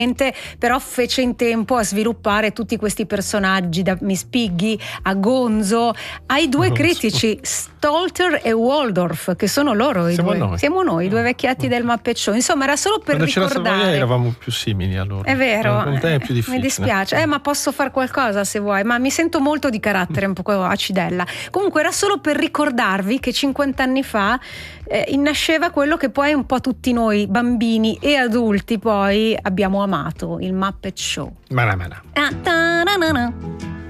però fece in tempo a sviluppare tutti questi personaggi, da Miss Piggy a Gonzo, ai due critici Stolter e Waldorf, che sono loro siamo noi, i due vecchietti del Muppet Show. Insomma, era solo per quando ricordare. C'era Savoia eravamo più simili allora. È vero, con te è più difficile. Mi dispiace, ma posso far qualcosa se vuoi, ma mi sento molto di carattere un po' acidella. Comunque era solo per ricordarvi che 50 anni fa nasceva quello che poi un po' tutti noi bambini e adulti poi abbiamo amato, il Muppet Show. Mana.